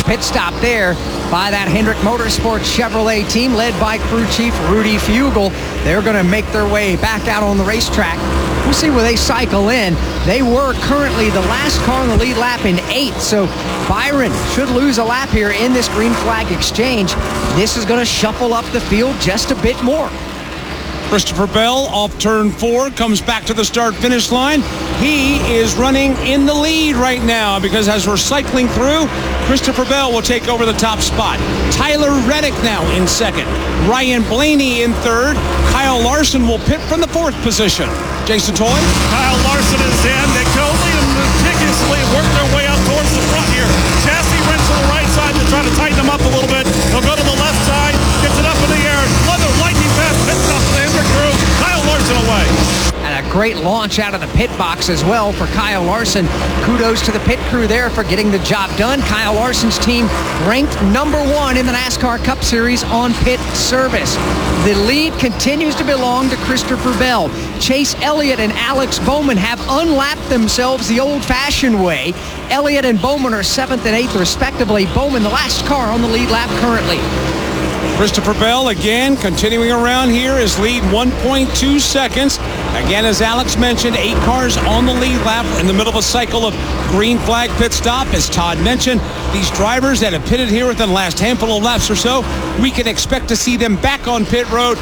pit stop there by that Hendrick Motorsports Chevrolet team led by crew chief Rudy Fugel. They're going to make their way back out on the racetrack. We'll see where they cycle in. They were currently the last car on the lead lap in 8th, so Byron should lose a lap here in this green flag exchange. This is going to shuffle up the field just a bit more. Christopher Bell off turn 4, comes back to the start-finish line. He is running in the lead right now because as we're cycling through, Christopher Bell will take over the top spot. Tyler Reddick now in second. Ryan Blaney in third. Kyle Larson will pit from the 4th position. Jason Toy. Kyle Larson is in. They totally and meticulously work their way up towards the front here. Chassis runs to the right side to try to tighten them up a little bit. He'll go to the left side, gets it up in the air. Another lightning fast pit stop for the Hendrick crew. Kyle Larson away. And a great launch out of the pit box as well for Kyle Larson. Kudos to the pit crew there for getting the job done. Kyle Larson's team ranked number 1 in the NASCAR Cup Series on pit service. The lead continues to belong to Christopher Bell. Chase Elliott and Alex Bowman have unlapped themselves the old-fashioned way. Elliott and Bowman are 7th and 8th respectively. Bowman the last car on the lead lap currently. Christopher Bell again continuing around here is lead 1.2 seconds. Again, as Alex mentioned, 8 cars on the lead lap in the middle of a cycle of green flag pit stop. As Todd mentioned, these drivers that have pitted here within the last handful of laps or so, we can expect to see them back on pit road.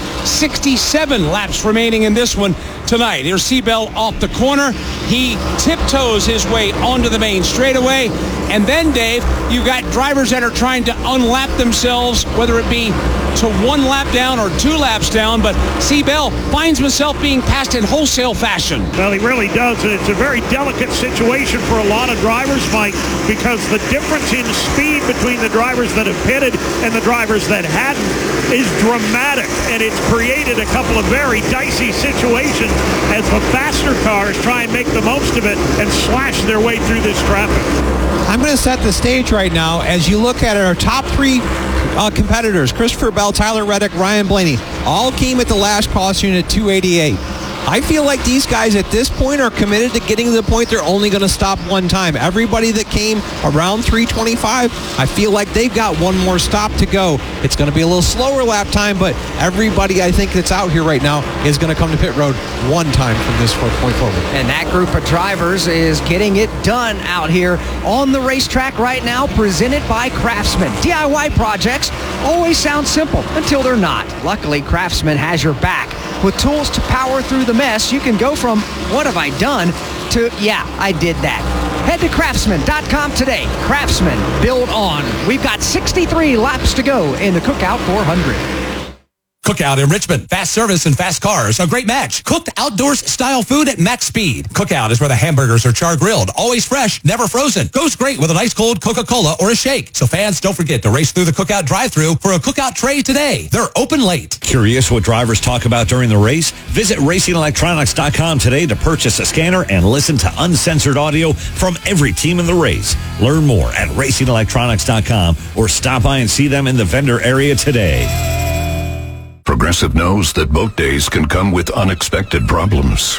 67 laps remaining in this one tonight. Here's Seabell off the corner. He tiptoes his way onto the main straightaway. And then, Dave, you've got drivers that are trying to unlap themselves, whether it be to 1 lap down or 2 laps down, but Seabell finds himself being passed in wholesale fashion. Well, he really does. It's a very delicate situation for a lot of drivers, Mike, because the difference in speed between the drivers that have pitted and the drivers that hadn't is dramatic, and it's created a couple of very dicey situations as the faster cars try and make the most of it and slash their way through this traffic. I'm going to set the stage right now as you look at our top 3 competitors, Christopher Bell, Tyler Reddick, Ryan Blaney, all came at the last caution at 288. I feel like these guys at this point are committed to getting to the point they're only going to stop one time. Everybody that came around 325, I feel like they've got one more stop to go. It's going to be a little slower lap time, but everybody I think that's out here right now is going to come to pit road one time from this point forward. And that group of drivers is getting it done out here on the racetrack right now, presented by Craftsman. DIY projects always sound simple until they're not. Luckily, Craftsman has your back. With tools to power through the mess, you can go from, what have I done, to, yeah, I did that. Head to Craftsman.com today. Craftsman, build on. We've got 63 laps to go in the Cookout 400. Cookout in Richmond. Fast service and fast cars. A great match. Cooked outdoors style food at max speed. Cookout is where the hamburgers are char grilled. Always fresh, never frozen. Goes great with an ice cold Coca-Cola or a shake. So fans, don't forget to race through the Cookout drive-thru for a Cookout tray today. They're open late. Curious what drivers talk about during the race? Visit RacingElectronics.com today to purchase a scanner and listen to uncensored audio from every team in the race. Learn more at RacingElectronics.com or stop by and see them in the vendor area today. Progressive knows that boat days can come with unexpected problems.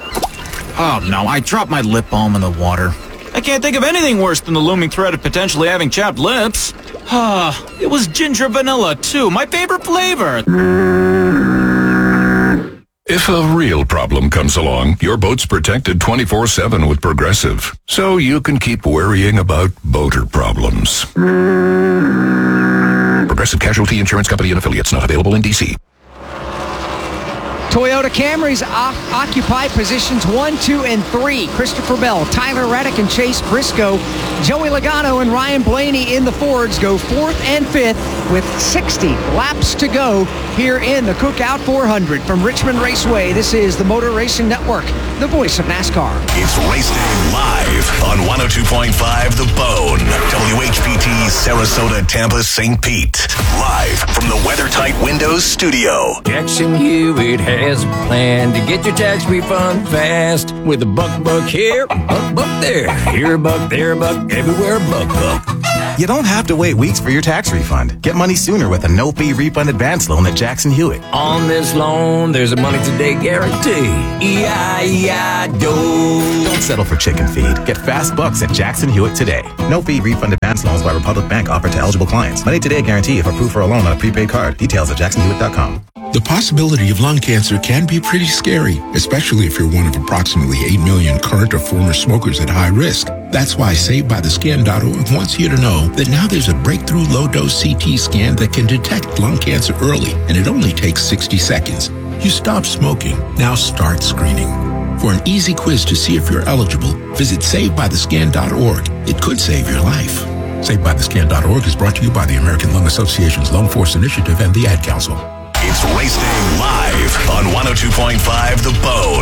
Oh no, I dropped my lip balm in the water. I can't think of anything worse than the looming threat of potentially having chapped lips. It was ginger vanilla too, my favorite flavor. If a real problem comes along, your boat's protected 24/7 with Progressive, so you can keep worrying about boater problems. Progressive Casualty Insurance Company and Affiliates, not available in D.C. Toyota Camrys occupy positions 1, 2, and 3. Christopher Bell, Tyler Reddick, and Chase Briscoe. Joey Logano and Ryan Blaney in the Fords go 4th and 5th with 60 laps to go here in the Cookout 400. From Richmond Raceway, this is the Motor Racing Network, the voice of NASCAR. It's Race Day live on 102.5 The Bone. WHPT, Sarasota, Tampa, St. Pete. Live from the WeatherTight Windows studio. Jackson Hewitt has a plan to get your tax refund fast with a buck here, buck there. Here a buck, there a buck, everywhere a buck. You don't have to wait weeks for your tax refund. Get money sooner with a no-fee refund advance loan at Jackson Hewitt. On this loan, there's a money today guarantee. E-I-E-I-DO. Don't settle for chicken feed. Get fast bucks at Jackson Hewitt today. No-fee refund advance loans by Republic Bank offered to eligible clients. Money today guarantee if approved for a loan on a prepaid card. Details at jacksonhewitt.com. The possibility of lung cancer can be pretty scary, especially if you're one of approximately 8 million current or former smokers at high risk. That's why SaveByTheScan.org wants you to know that now there's a breakthrough low-dose CT scan that can detect lung cancer early, and it only takes 60 seconds. You stop smoking, now start screening. For an easy quiz to see if you're eligible, visit SaveByTheScan.org. It could save your life. SaveByTheScan.org is brought to you by the American Lung Association's Lung Force Initiative and the Ad Council. It's Race Day live on 102.5 The Bone.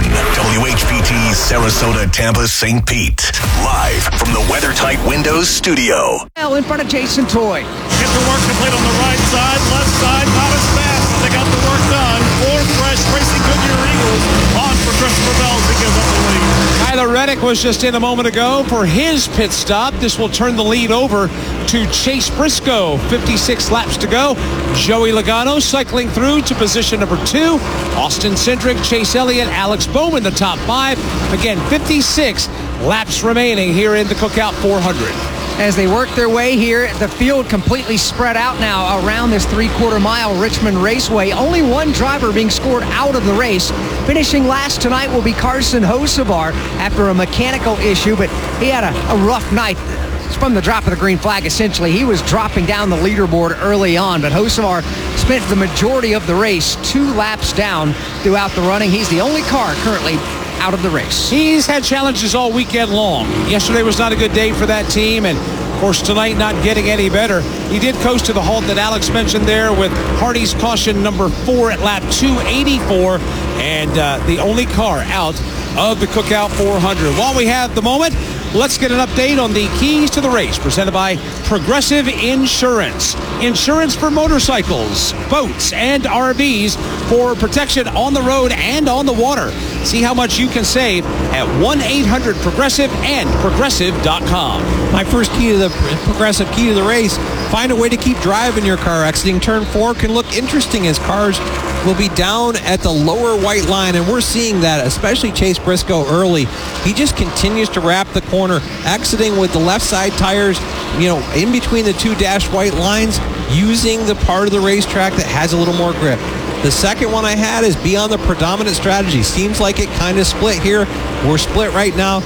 WHPT, Sarasota, Tampa, St. Pete. Live from the WeatherTight Windows studio. In front of Jason Toy. Get the work complete on the right side, left side, not as fast, but they got the work done. Four fresh Racing Goodyear Eagles on for Christopher Bell to give up the lead. Tyler Reddick was just in a moment ago for his pit stop. This will turn the lead over to Chase Briscoe. 56 laps to go. Joey Logano cycling through to position number 2. Austin Cindric, Chase Elliott, Alex Bowman, the top 5. Again, 56 laps remaining here in the Cookout 400. As they work their way here, the field completely spread out now around this 3/4 mile Richmond Raceway. Only one driver being scored out of the race. Finishing last tonight will be Carson Hocevar after a mechanical issue, but he had a rough night from the drop of the green flag, essentially. He was dropping down the leaderboard early on, but Hocevar spent the majority of the race 2 laps down throughout the running. He's the only car currently out of the race. He's had challenges all weekend long. Yesterday was not a good day for that team, and of course tonight not getting any better. He did coast to the halt that Alex mentioned there with Hardy's caution number 4 at lap 284, and the only car out of the Cookout 400. While we have the moment, let's get an update on the keys to the race presented by Progressive Insurance. Insurance for motorcycles, boats, and RVs for protection on the road and on the water. See how much you can save at 1-800-PROGRESSIVE and Progressive.com. My first key to the Progressive key to the race, find a way to keep driving your car. Exiting turn 4 can look interesting as cars will be down at the lower white line, and we're seeing that, especially Chase Briscoe early. He just continues to wrap the corner, exiting with the left side tires, in between the 2 dashed white lines, using the part of the racetrack that has a little more grip. The second one I had is be on the predominant strategy. Seems like it kind of split here. We're split right now.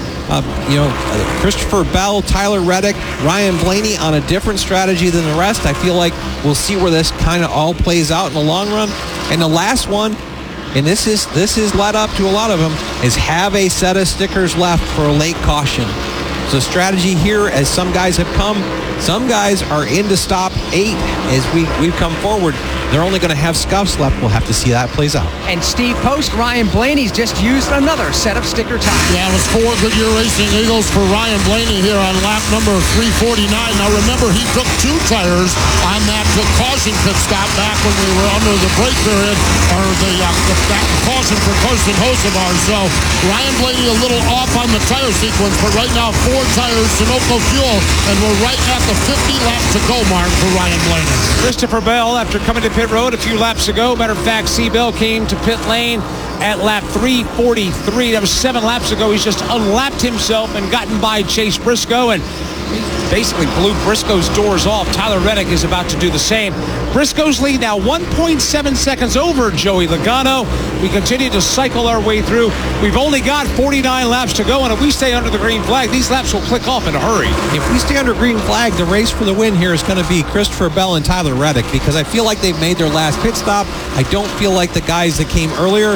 Christopher Bell, Tyler Reddick, Ryan Blaney on a different strategy than the rest. I feel like we'll see where this kind of all plays out in the long run. And the last one, and this is led up to a lot of them, is have a set of stickers left for a late caution. So strategy here, as some guys have come, some guys are into stop 8 as we've come forward. They're only going to have scuffs left. We'll have to see how that plays out. And Steve Post, Ryan Blaney's just used another set of sticker tires. Yeah, it was 4 Goodyear Racing Eagles for Ryan Blaney here on lap number 349. Now remember, he took 2 tires on that caution pit stop back when we were under the break period, or the caution for Carson Hocevar. So Ryan Blaney a little off on the tire sequence, but right now 4 tires, Sunoco fuel, and we're right at the 50 lap to go mark for Ryan Blaney. Christopher Bell, after coming to pit road a few laps ago, matter of fact, C-Bell came to pit lane at lap 343. That was 7 laps ago. He's just unlapped himself and gotten by Chase Briscoe, and basically blew Briscoe's doors off. Tyler Reddick is about to do the same. Briscoe's lead now 1.7 seconds over Joey Logano. We continue to cycle our way through. We've only got 49 laps to go, and if we stay under the green flag, these laps will click off in a hurry. If we stay under green flag, the race for the win here is going to be Christopher Bell and Tyler Reddick, because I feel like they've made their last pit stop. I don't feel like the guys that came earlier,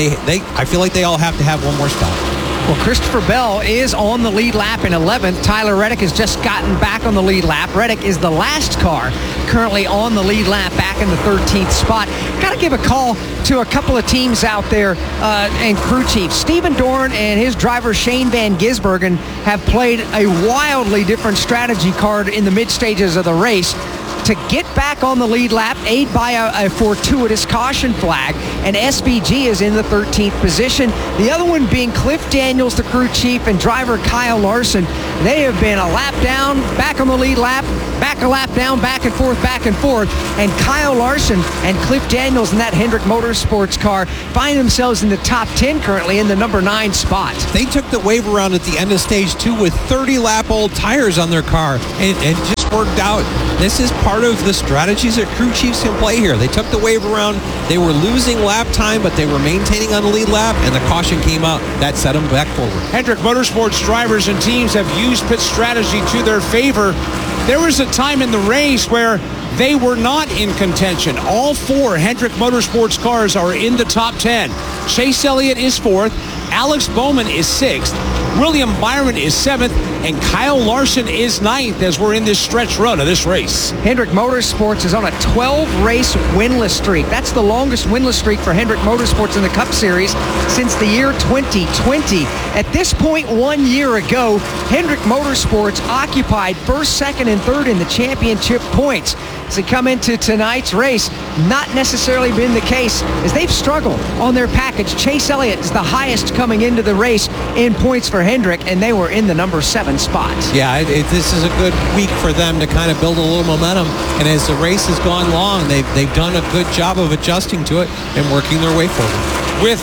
I feel like they all have to have one more stop. Well, Christopher Bell is on the lead lap in 11th. Tyler Reddick has just gotten back on the lead lap. Reddick is the last car currently on the lead lap, back in the 13th spot. Got to give a call to a couple of teams out there and crew chiefs. Stephen Dorn and his driver Shane Van Gisbergen have played a wildly different strategy card in the mid stages of the race. to get back on the lead lap, aid by a fortuitous caution flag, and SVG is in the 13th position. The other one being Cliff Daniels, the crew chief, and driver Kyle Larson. They have been a lap down, back on the lead lap, back a lap down, back and forth, and Kyle Larson and Cliff Daniels in that Hendrick Motorsports car find themselves in the top 10 currently in the number 9 spot. They took the wave around at the end of stage 2 with 30-lap-old tires on their car, and just worked out. This is part of the strategies that crew chiefs can play here. They took the wave around. They were losing lap time, but they were maintaining on the lead lap, and the caution came out. That set them back forward. Hendrick Motorsports drivers and teams have used pit strategy to their favor. There was a time in the race where they were not in contention. All 4 Hendrick Motorsports cars are in the top 10. Chase Elliott is 4th. Alex Bowman is 6th. William Byron is 7th. And Kyle Larson is 9th as we're in this stretch run of this race. Hendrick Motorsports is on a 12-race winless streak. That's the longest winless streak for Hendrick Motorsports in the Cup Series since the year 2020. At this point 1 year ago, Hendrick Motorsports occupied 1st, 2nd, and 3rd in the championship points. As they come into tonight's race, not necessarily been the case as they've struggled on their package. Chase Elliott is the highest coming into the race in points for Hendrick, and they were in the number 7 spot. Yeah, this is a good week for them to kind of build a little momentum, and as the race has gone long, they've done a good job of adjusting to it and working their way forward. With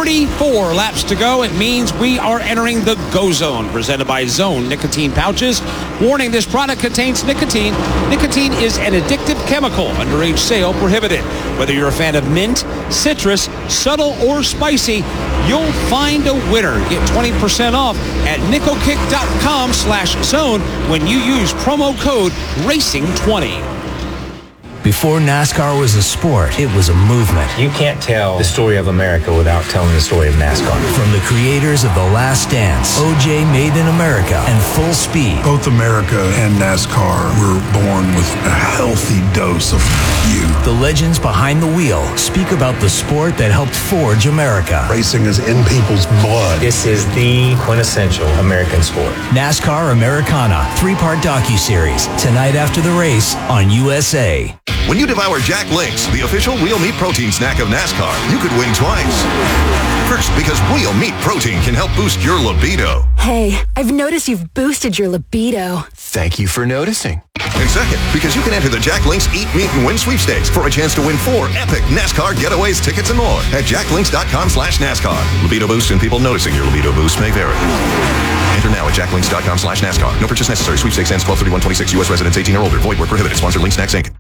44 laps to go, it means we are entering the Go Zone, presented by Zone Nicotine Pouches. Warning, this product contains nicotine. Nicotine is an addictive chemical. Underage sale prohibited. Whether you're a fan of mint, citrus, subtle, or spicy, you'll find a winner. Get 20% off at nicokick.com/zone when you use promo code RACING20. Before NASCAR was a sport, it was a movement. You can't tell the story of America without telling the story of NASCAR. From the creators of The Last Dance, OJ Made in America, and Full Speed. Both America and NASCAR were born with a healthy dose of you. The legends behind the wheel speak about the sport that helped forge America. Racing is in people's blood. This is the quintessential American sport. NASCAR Americana, 3-part docuseries, tonight after the race on USA. When you devour Jack Links, the official real meat protein snack of NASCAR, you could win twice. First, because real meat protein can help boost your libido. Hey, I've noticed you've boosted your libido. Thank you for noticing. And second, because you can enter the Jack Links Eat, Meat, and Win sweepstakes for a chance to win 4 epic NASCAR getaways, tickets, and more at jacklinks.com/NASCAR. Libido boost and people noticing your libido boost may vary. Enter now at jacklinks.com/NASCAR. No purchase necessary. Sweepstakes ends 12/31/26. U.S. residents 18 or older. Void where prohibited. Sponsor Link Snacks Inc.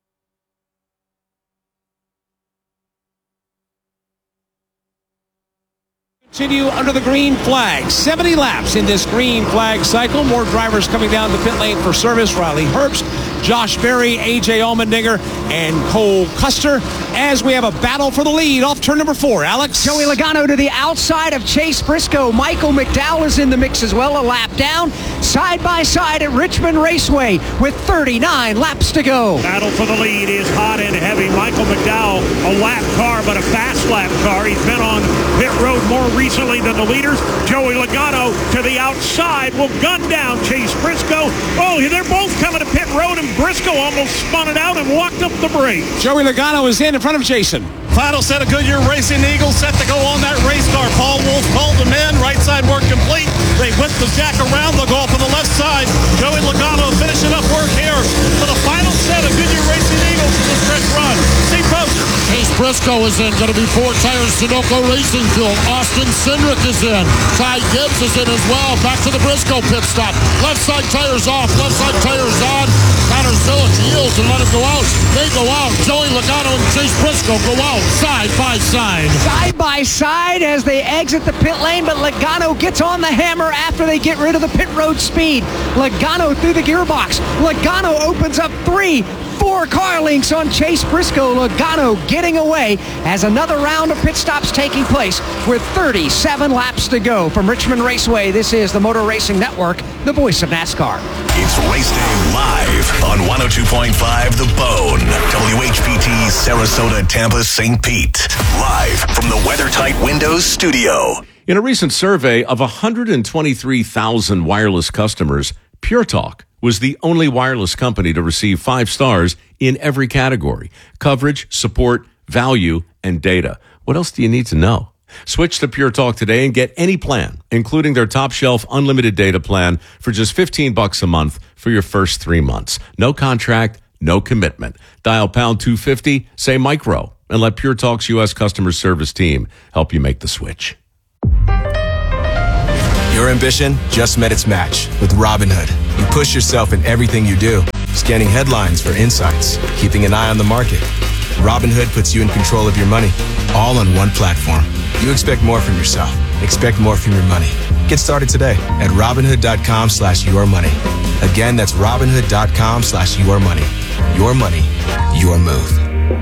Continue under the green flag. 70 laps in this green flag cycle. More drivers coming down the pit lane for service. Riley Herbst, Josh Berry, A.J. Allmendinger, and Cole Custer as we have a battle for the lead off turn number 4. Alex? Joey Logano to the outside of Chase Briscoe. Michael McDowell is in the mix as well. A lap down. Side by side at Richmond Raceway with 39 laps to go. Battle for the lead is hot and heavy. Michael McDowell, a lap car, but a fast lap car. He's been on pit road more recently than the leaders. Joey Logano to the outside will gun down Chase Briscoe. Oh, they're both coming to pit road, and Briscoe almost spun it out and walked up the brake. Joey Logano is in front of Jason. Final set of Goodyear Racing Eagles set to go on that race car. Paul Wolf called them in. Right side work complete. They whip the jack around. They'll go off on the left side. Joey Logano finishing up work here for the final set of Goodyear Racing Eagles in the stretch run. Steve Poster. Chase Briscoe is in. Going to be 4 tires. Sunoco Racing Fuel. Austin Cindric is in. Ty Gibbs is in as well. Back to the Briscoe pit stop. Left side tires off. Left side tires on. Connor Zilic yields and let him go out. They go out. Joey Logano and Chase Briscoe go out side by side. Side by side as they exit the pit lane, but Logano gets on the hammer after they get rid of the pit road speed. Logano through the gearbox. Logano opens up 3-4 car links on Chase Briscoe. Logano getting away as another round of pit stops taking place with 37 laps to go. From Richmond Raceway, this is the Motor Racing Network, the voice of NASCAR. It's Race Day live on 102.5 The Bone, WHPT, Sarasota, Tampa, St. Pete. Live from the WeatherTight Windows studio. In a recent survey of 123,000 wireless customers, Pure Talk was the only wireless company to receive 5 stars in every category: coverage, support, value, and data. What else do you need to know? Switch to Pure Talk today and get any plan, including their top shelf unlimited data plan for just $15 a month for your first 3 months. No contract, no commitment. Dial pound 250, say micro, and let Pure Talk's U.S. customer service team help you make the switch. Your ambition just met its match with Robinhood. You push yourself in everything you do, scanning headlines for insights, keeping an eye on the market. Robinhood puts you in control of your money, all on one platform. You expect more from yourself. Expect more from your money. Get started today at Robinhood.com/yourmoney. Again, that's Robinhood.com/yourmoney. Your money, your move.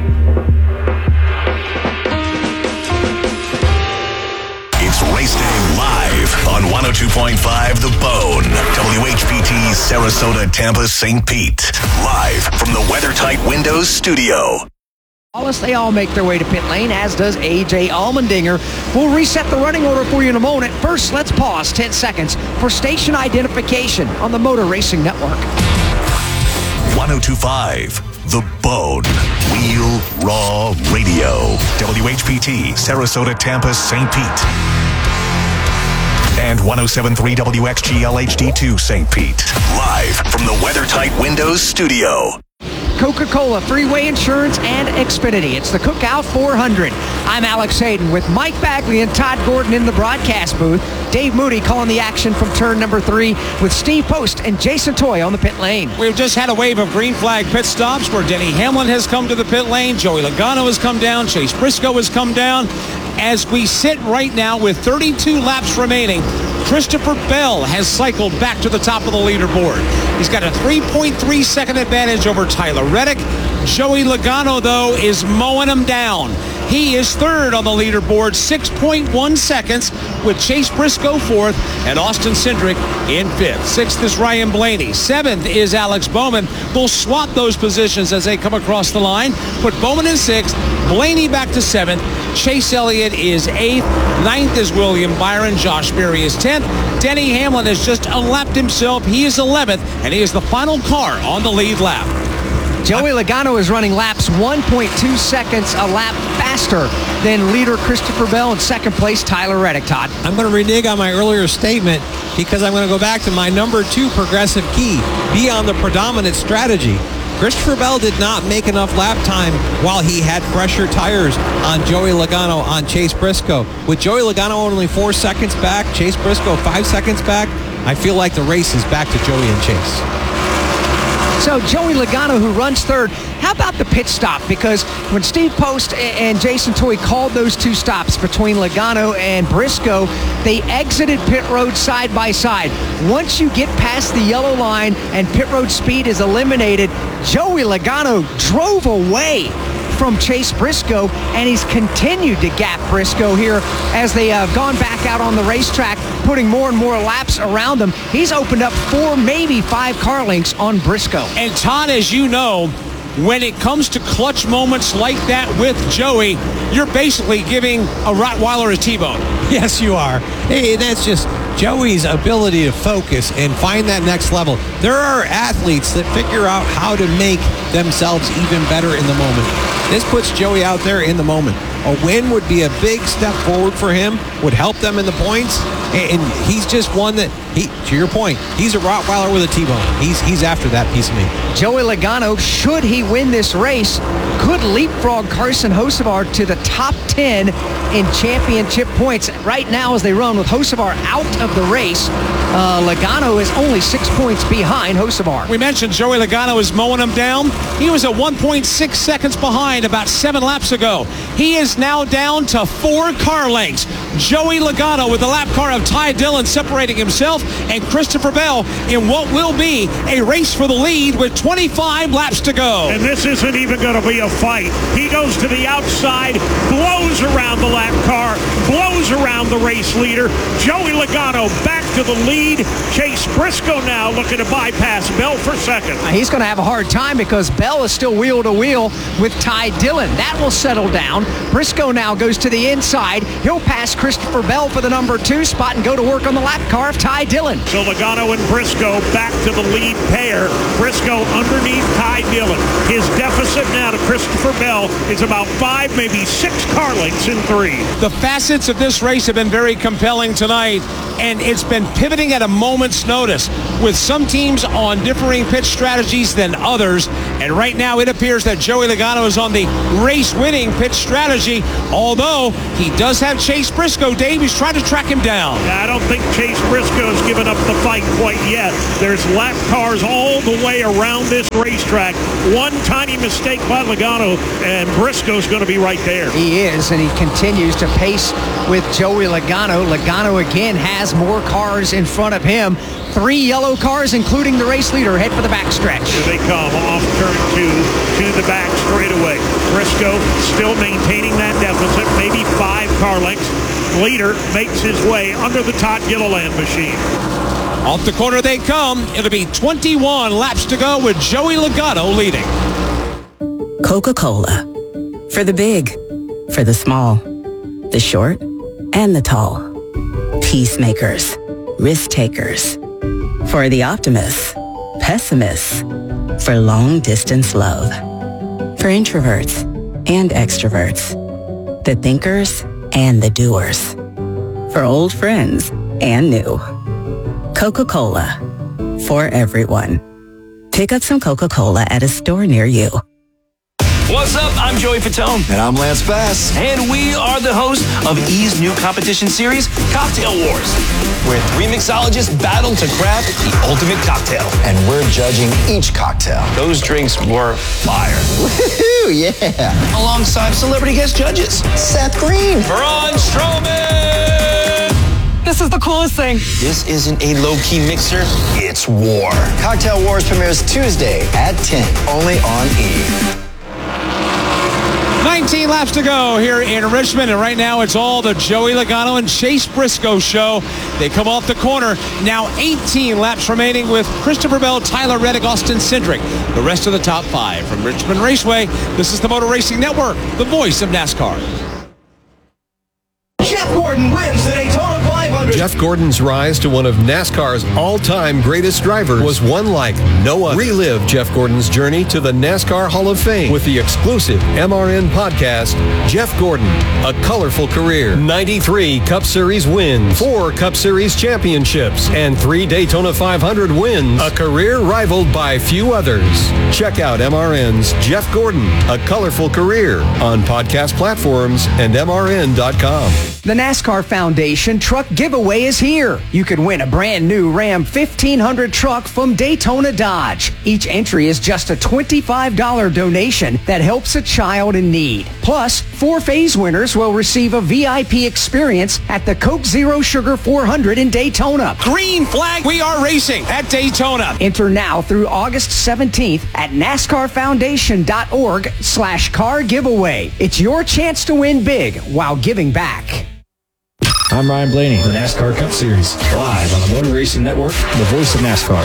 It's Race Day Live on 102.5 The Bone. WHPT Sarasota, Tampa, St. Pete. Live from the WeatherTight Windows studio. They all make their way to pit lane, as does A.J. Allmendinger. We'll reset the running order for you in a moment. First, let's pause 10 seconds for station identification on the Motor Racing Network. 102.5 The Bone. Wheel Raw Radio. WHPT Sarasota, Tampa, St. Pete. And 107.3 WXGL HD2 St. Pete. Live from the WeatherTight Windows studio. Coca-Cola, Freeway Insurance, and Xfinity. It's the Cookout 400. I'm Alex Hayden with Mike Bagley and Todd Gordon in the broadcast booth. Dave Moody calling the action from turn number 3 with Steve Post and Jason Toy on the pit lane. We've just had a wave of green flag pit stops where Denny Hamlin has come to the pit lane, Joey Logano has come down, Chase Briscoe has come down. As we sit right now with 32 laps remaining, Christopher Bell has cycled back to the top of the leaderboard. He's got a 3.3 second advantage over Tyler Reddick. Joey Logano, though, is mowing him down. He is third on the leaderboard, 6.1 seconds, with Chase Briscoe fourth and Austin Cindric in fifth. Sixth is Ryan Blaney. Seventh is Alex Bowman. They'll swap those positions as they come across the line. Put Bowman in sixth, Blaney back to seventh. Chase Elliott is eighth. Ninth is William Byron. Josh Berry is 10th. Denny Hamlin has just unlapped himself. He is 11th, and he is the final car on the lead lap. Joey Logano is running laps 1.2 seconds a lap faster than leader Christopher Bell and second place Tyler Reddick. Todd, I'm going to renege on my earlier statement because I'm going to go back to my number 2 progressive key, be on the predominant strategy. Christopher Bell did not make enough lap time while he had fresher tires on Joey Logano, on Chase Briscoe. With Joey Logano only 4 seconds back, Chase Briscoe 5 seconds back, I feel like the race is back to Joey and Chase. So Joey Logano, who runs third, how about the pit stop? Because when Steve Post and Jason Toy called those 2 stops between Logano and Briscoe, they exited pit road side by side. Once you get past the yellow line and pit road speed is eliminated, Joey Logano drove away from Chase Briscoe, and he's continued to gap Briscoe here as they have gone back out on the racetrack, putting more and more laps around them. He's opened up 4, maybe 5 car lengths on Briscoe. And Todd, as you know, when it comes to clutch moments like that with Joey, you're basically giving a Rottweiler a T-bone. Yes, you are. Hey, that's just Joey's ability to focus and find that next level. There are athletes that figure out how to make themselves even better in the moment. This puts Joey out there in the moment. A win would be a big step forward for him, would help them in the points, and he's just one that, to your point, he's a Rottweiler with a T-bone. He's after that piece of meat. Joey Logano, should he win this race, could leapfrog Carson Hocevar to the top 10 in championship points. Right now, as they run with Hocevar out of the race, Logano is only 6 points behind Hocevar. We mentioned Joey Logano is mowing him down. He was at 1.6 seconds behind about 7 laps ago. He is now down to 4 car lengths. Joey Logano with the lap car of Ty Dillon separating himself and Christopher Bell in what will be a race for the lead with 25 laps to go. And this isn't even going to be a fight. He goes to the outside, blows around the lap car, blows around the race leader. Joey Logano back to the lead. Chase Briscoe now looking to bypass Bell for second. He's going to have a hard time because Bell is still wheel to wheel with Ty Dillon. That will settle down. Briscoe now goes to the inside. He'll pass Christopher Bell for the number 2 spot and go to work on the lap car of Ty Dillon. So Logano and Briscoe back to the lead pair. Briscoe underneath Ty Dillon. His deficit now to Christopher Bell is about 5, maybe 6 car lengths in 3. The facets of this race have been very compelling tonight, and it's been pivoting at a moment's notice with some teams on differing pit strategies than others. And right now it appears that Joey Logano is on the race-winning pit strategy, although he does have Chase Briscoe. Dave, he's trying to track him down. I don't think Chase Briscoe has given up the fight quite yet. There's lap cars all the way around this racetrack. One tiny mistake by Logano, and Briscoe's going to be right there. He is, and he continues to pace with Joey Logano. Logano again has more cars in front of him. 3 yellow cars, including the race leader, head for the backstretch. Here they come off turn 2 to the back straightaway. Briscoe still maintaining that deficit, maybe 5 car lengths. Leader makes his way under the Todd Gilliland machine. Off the corner they come. It'll be 21 laps to go with Joey Logano leading. Coca-Cola. For the big, for the small, the short, and the tall. Peacemakers, risk takers. For the optimists, pessimists. For long distance love. For introverts and extroverts. The thinkers and the doers. For old friends and new. Coca-Cola. For everyone. Pick up some Coca-Cola at a store near you. What's up? I'm Joey Fatone. And I'm Lance Bass. And we are the hosts of E's new competition series, Cocktail Wars, where 3 mixologists battle to craft the ultimate cocktail. And we're judging each cocktail. Those drinks were fire. Woohoo, yeah. Alongside celebrity guest judges, Seth Green, Braun Strowman. This is the coolest thing. This isn't a low-key mixer, it's war. Cocktail Wars premieres Tuesday at 10, only on E. 19 laps to go here in Richmond, and right now it's all the Joey Logano and Chase Briscoe show. They come off the corner. Now 18 laps remaining with Christopher Bell, Tyler Reddick, Austin Cindric. The rest of the top 5 from Richmond Raceway. This is the Motor Racing Network, the voice of NASCAR. Jeff Gordon wins the Daytona 500. Jeff Gordon's rise to one of NASCAR's all-time greatest drivers was one like no other. Relive Jeff Gordon's journey to the NASCAR Hall of Fame with the exclusive MRN podcast, Jeff Gordon, A Colorful Career. 93 Cup Series wins, 4 Cup Series championships, and 3 Daytona 500 wins. A career rivaled by few others. Check out MRN's Jeff Gordon, A Colorful Career on podcast platforms and MRN.com. The NASCAR Foundation Truck Giveaway is here. You can win a brand new Ram 1500 truck from Daytona Dodge. Each entry is just a $25 donation that helps a child in need. Plus, 4 phase winners will receive a VIP experience at the Coke Zero Sugar 400 in Daytona. Green flag, we are racing at Daytona. Enter now through August 17th at NASCARFoundation.org/car giveaway. It's your chance to win big while giving back. I'm Ryan Blaney, the NASCAR Cup Series, live on the Motor Racing Network, the voice of NASCAR.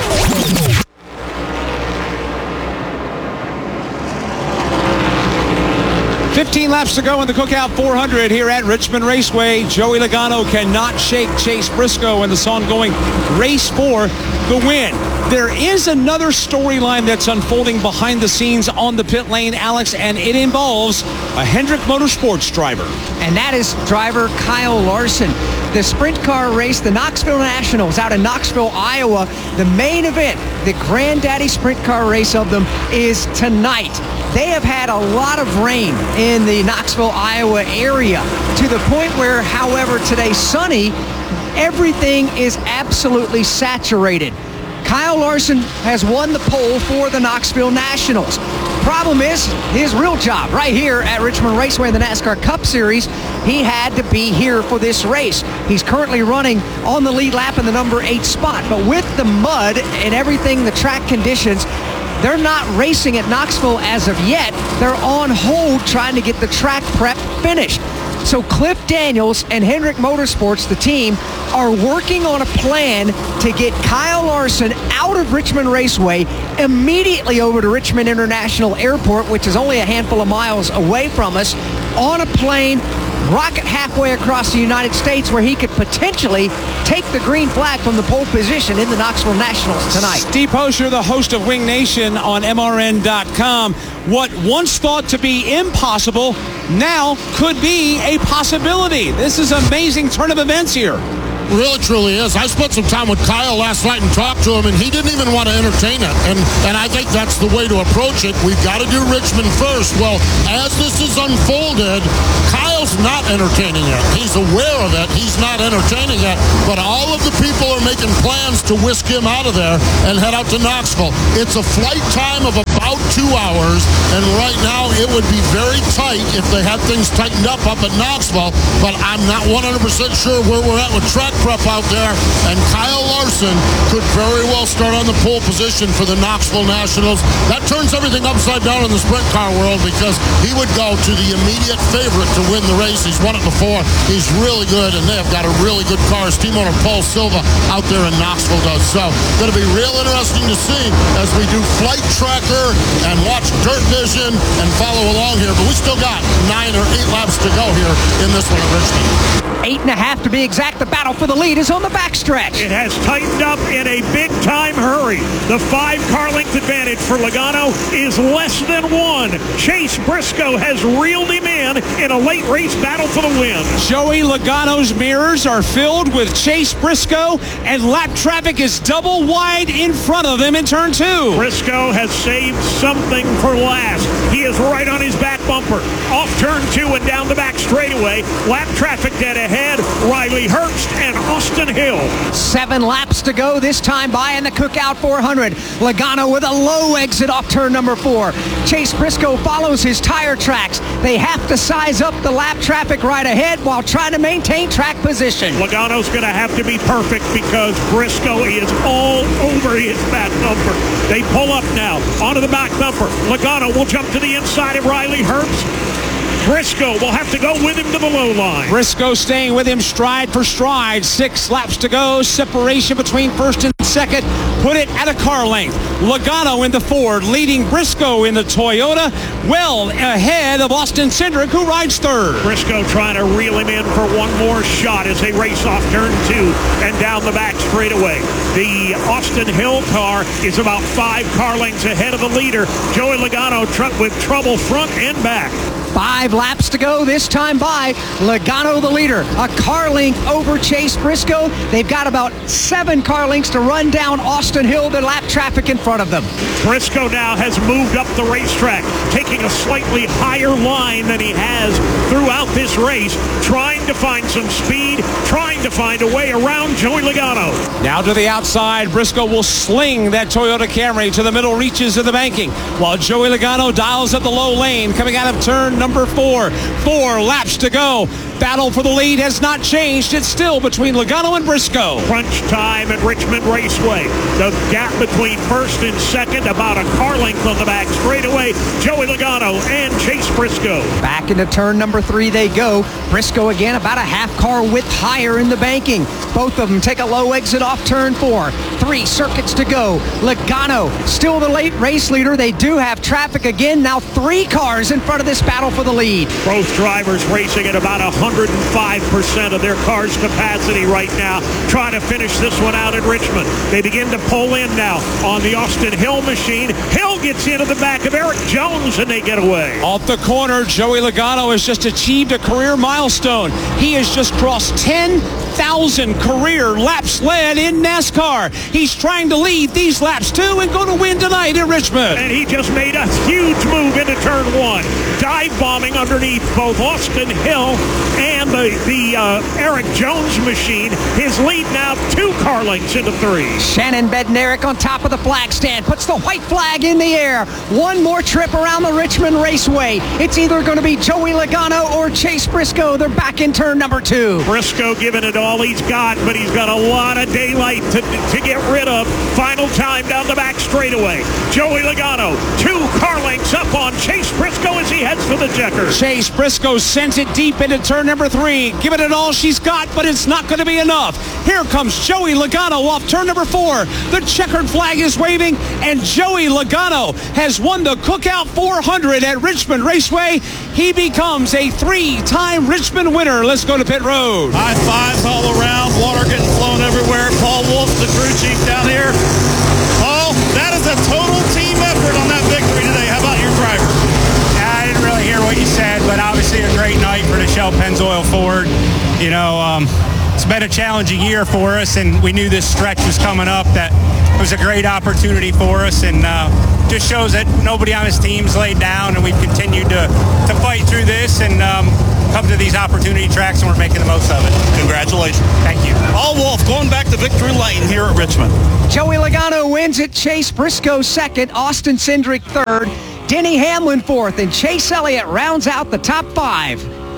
15 laps to go in the Cookout 400 here at Richmond Raceway. Joey Logano cannot shake Chase Briscoe in this ongoing race for the win. There is another storyline that's unfolding behind the scenes on the pit lane, Alex, and it involves a Hendrick Motorsports driver. And that is driver Kyle Larson. The sprint car race, the Knoxville Nationals out in Knoxville, Iowa. The main event, the granddaddy sprint car race of them, is tonight. They have had a lot of rain in the Knoxville, Iowa area to the point where, however, today sunny, everything is absolutely saturated. Kyle Larson has won the pole for the Knoxville Nationals. Problem is, his real job right here at Richmond Raceway in the NASCAR Cup Series, he had to be here for this race. He's currently running on the lead lap in the number 8 spot. But with the mud and everything, the track conditions, they're not racing at Knoxville as of yet. They're on hold trying to get the track prep finished. So Cliff Daniels and Hendrick Motorsports, the team, are working on a plan to get Kyle Larson out of Richmond Raceway immediately over to Richmond International Airport, which is only a handful of miles away from us, on a plane rocket halfway across the United States where he could potentially take the green flag from the pole position in the Knoxville Nationals tonight. Steve Hosher, the host of Wing Nation on MRN.com. What once thought to be impossible now could be a possibility. This is an amazing turn of events here. Really, truly is. I spent some time with Kyle last night and talked to him, and he didn't even want to entertain it. And I think that's the way to approach it. We've got to do Richmond first. Well, as this is unfolded, Kyle's not entertaining it. He's aware of it. He's not entertaining it. But all of the people are making plans to whisk him out of there and head out to Knoxville. It's a flight time of about 2 hours, and right now it would be very tight if they had things tightened up at Knoxville. But I'm not 100% sure where we're at with track prep out there, and Kyle Larson could very well start on the pole position for the Knoxville Nationals. That turns everything upside down in the sprint car world because he would go to the immediate favorite to win the race. He's won it before. He's really good, and they have got a really good car. His team owner Paul Silva out there in Knoxville does. So going to be real interesting to see as we do Flight Tracker and watch Dirt Vision and follow along here. But we still got 9 or 8 laps to go here in this one at Richmond. 8.5 to be exact. The battle for the lead is on the backstretch. It has tightened up in a big-time hurry. The 5-car length advantage for Logano is less than 1. Chase Briscoe has reeled him in a late race battle for the win. Joey Logano's mirrors are filled with Chase Briscoe, and lap traffic is double wide in front of them in turn 2. Briscoe has saved something for last. He is right on his back bumper. Off turn 2 and down the back straightaway. Lap traffic dead ahead. Riley Herbst and Austin Hill. 7 laps to go, this time by in the Cookout 400. Logano with a low exit off turn number 4. Chase Briscoe follows his tire tracks. They have to size up the lap traffic right ahead while trying to maintain track position. Logano's going to have to be perfect because Briscoe is all over his back bumper. They pull up now onto the back bumper. Logano will jump to the inside of Riley Herbst. Briscoe will have to go with him to the low line. Briscoe staying with him stride for stride. 6 laps to go. Separation between first and second. Put it at a car length. Logano in the Ford, leading Briscoe in the Toyota, well ahead of Austin Cindric, who rides third. Briscoe trying to reel him in for one more shot as they race off turn 2 and down the back straightaway. The Austin Hill car is about 5 car lengths ahead of the leader. Joey Logano with trouble front and back. 5 laps to go, this time by Logano the leader. A car length over Chase Briscoe. They've got about 7 car lengths to run down Austin Hill, the lap traffic in front of them. Briscoe now has moved up the racetrack, taking a slightly higher line than he has throughout this race, trying to find some speed, trying to find a way around Joey Logano. Now to the outside, Briscoe will sling that Toyota Camry to the middle reaches of the banking, while Joey Logano dials up the low lane, coming out of turn number 4. 4 laps to go. Battle for the lead has not changed. It's still between Logano and Briscoe. Crunch time at Richmond Raceway. The gap between first and second, about a car length on the back straightaway. Joey Logano and Chase Briscoe. Back into turn number 3 they go. Briscoe again about a half car width higher in the banking. Both of them take a low exit off turn 4. 3 circuits to go. Logano still the late race leader. They do have traffic again. Now 3 cars in front of this battle for the lead. Both drivers racing at about 105% of their car's capacity right now, trying to finish this one out at Richmond. They begin to pull in now on the Austin Hill machine. Hill gets into the back of Eric Jones and they get away. Off the corner, Joey Logano has just achieved a career milestone. He has just crossed 10,000 career laps led in NASCAR. He's trying to lead these laps too and going to win tonight in Richmond. And he just made a huge move into turn 1, dive bombing underneath both Austin Hill and the Eric Jones machine. His lead now 2 car lengths into 3. Shannon Bednarik on top of the flag stand, puts the white flag in the air. One more trip around the Richmond Raceway. It's either going to be Joey Logano or Chase Briscoe. They're back in turn number 2. Briscoe giving it all he's got, but he's got a lot of daylight to get rid of. Final time down the back straightaway. Joey Logano, 2 car lengths up on Chase Briscoe as he heads for the checker. Chase Briscoe sends it deep into turn number 3. Giving it all she's got, but it's not going to be enough. Here comes Joey Logano off turn number 4. The checkered flag is waving, and Joey Logano has won the Cookout 400 at Richmond Raceway. He becomes a 3-time Richmond winner. Let's go to pit road. High fives all around. Water getting flown everywhere. Paul Wolf, the crew chief down here. Paul, that is a total team effort on that victory today. How about your driver? I didn't really hear what you said, but obviously a great night for the Shell Pennzoil Ford. You know, it's been a challenging year for us, and we knew this stretch was coming up, that it was a great opportunity for us, and just shows that nobody on his team's laid down, and we've continued to fight through this and come to these opportunity tracks, and we're making the most of it. Congratulations. Thank you. Paul Wolf going back to victory lane here at Richmond. Joey Logano wins it. Chase Briscoe second. Austin Cindric third. Denny Hamlin fourth. And Chase Elliott rounds out the top 5.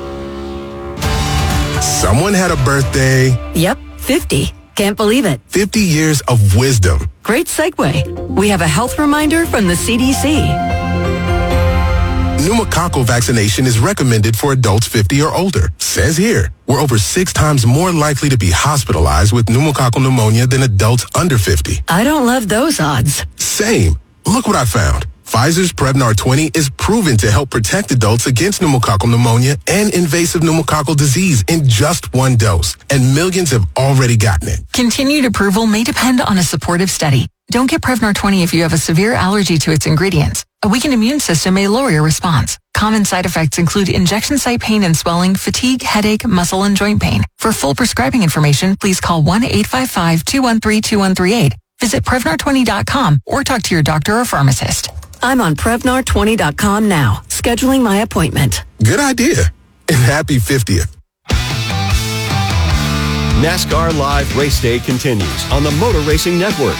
Someone had a birthday. Yep, 50. Can't believe it. 50 years of wisdom. Great segue. We have a health reminder from the CDC. Pneumococcal vaccination is recommended for adults 50 or older. Says here, we're over 6 times more likely to be hospitalized with pneumococcal pneumonia than adults under 50. I don't love those odds. Same. Look what I found. Pfizer's Prevnar 20 is proven to help protect adults against pneumococcal pneumonia and invasive pneumococcal disease in just 1 dose. And millions have already gotten it. Continued approval may depend on a supportive study. Don't get Prevnar 20 if you have a severe allergy to its ingredients. A weakened immune system may lower your response. Common side effects include injection site pain and swelling, fatigue, headache, muscle, and joint pain. For full prescribing information, please call 1-855-213-2138. Visit Prevnar20.com or talk to your doctor or pharmacist. I'm on Prevnar20.com now, scheduling my appointment. Good idea. And happy 50th. NASCAR Live Race Day continues on the Motor Racing Network.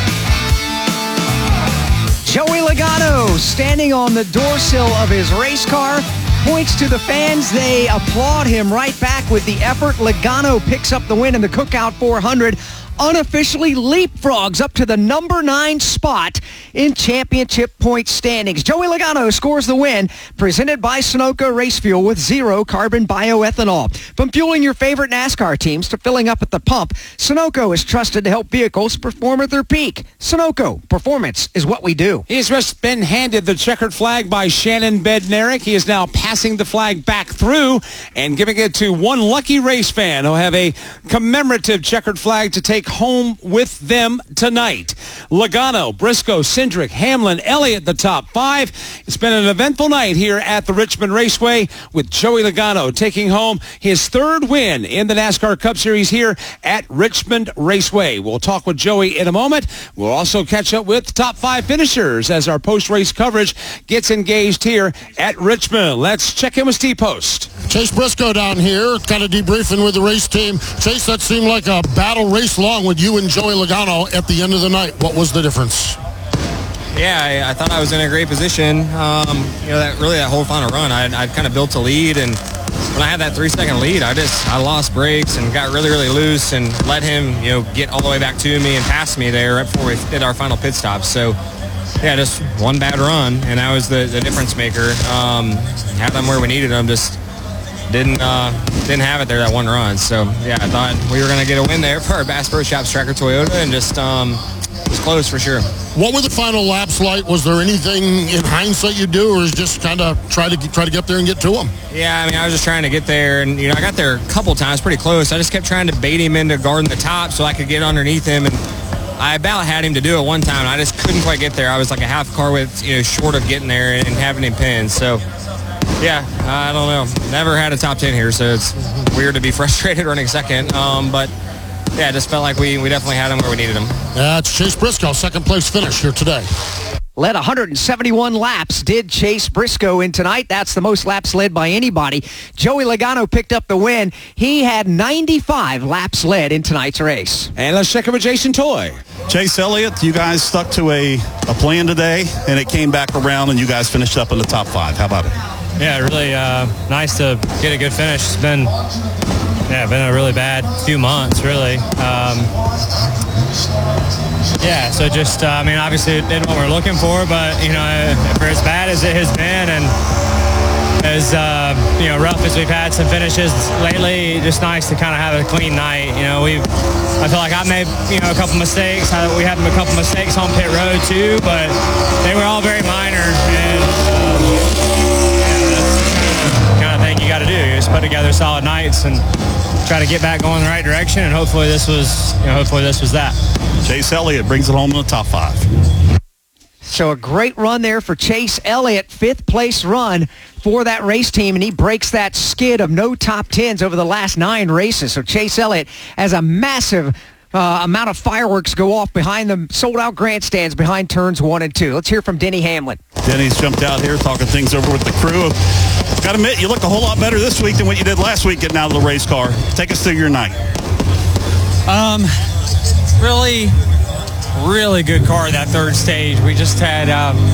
Joey Logano standing on the door sill of his race car, points to the fans. They applaud him right back with the effort. Logano picks up the win in the Cookout 400. Unofficially leapfrogs up to the number 9 spot in championship point standings. Joey Logano scores the win, presented by Sunoco Race Fuel with 0 carbon bioethanol. From fueling your favorite NASCAR teams to filling up at the pump, Sunoco is trusted to help vehicles perform at their peak. Sunoco, performance is what we do. He has just been handed the checkered flag by Shannon Bednarik. He is now passing the flag back through and giving it to one lucky race fan who'll have a commemorative checkered flag to take home with them tonight. Logano, Briscoe, Cindric, Hamlin, Elliott, the top 5. It's been an eventful night here at the Richmond Raceway with Joey Logano taking home his 3rd win in the NASCAR Cup Series here at Richmond Raceway. We'll talk with Joey in a moment. We'll also catch up with top 5 finishers as our post-race coverage gets engaged here at Richmond. Let's check in with Steve Post. Chase Briscoe down here, kind of debriefing with the race team. Chase, that seemed like a battle race long with you and Joey Logano at the end of the night. What was the difference? Yeah, I thought I was in a great position. That whole final run, I'd kind of built a lead, and when I had that 3-second lead, I lost brakes and got really, really loose and let him, get all the way back to me and pass me there right before we did our final pit stop. So, yeah, just one bad run, and that was the difference maker. Had them where we needed them, just didn't have it there that one run. So, yeah, I thought we were going to get a win there for our Bass Pro Shops Tracker Toyota, and just it was close for sure. What were the final laps like? Was there anything in hindsight you do, or is just kind of try to get there and get to him? Yeah, I was just trying to get there, and I got there a couple times, pretty close. I just kept trying to bait him into guarding the top so I could get underneath him, and I about had him to do it one time, and I just couldn't quite get there. I was like a half car width, short of getting there and having him pinned. So, yeah, I don't know. Never had a top 10 here, so it's weird to be frustrated running second. But yeah, it just felt like we definitely had him where we needed him. It's Chase Briscoe, second place finish here today. Led 171 laps, did Chase Briscoe in tonight. That's the most laps led by anybody. Joey Logano picked up the win. He had 95 laps led in tonight's race. And let's check in with Jason Toy. Chase Elliott, you guys stuck to a plan today, and it came back around, and you guys finished up in the top 5. How about it? Yeah, really nice to get a good finish. It's been Yeah, been a really bad few months, really. So just, obviously it did what we're looking for, but, for as bad as it has been and as, rough as we've had some finishes lately, just nice to kind of have a clean night. I feel like I made, a couple mistakes. We had a couple mistakes on pit road, too, but they were all very minor, and that's the kind of thing you got to do. You just put together solid nights and try to get back going in the right direction, and hopefully this was that. Chase Elliott brings it home in the top 5. So a great run there for Chase Elliott, 5th place run for that race team, and he breaks that skid of no top 10s over the last 9 races. So Chase Elliott has a massive amount of fireworks go off behind the sold-out grandstands behind turns 1 and 2. Let's hear from Denny Hamlin. Denny's jumped out here talking things over with the crew. Got to admit, you look a whole lot better this week than what you did last week getting out of the race car. Take us through your night. Really good car that third stage. We just had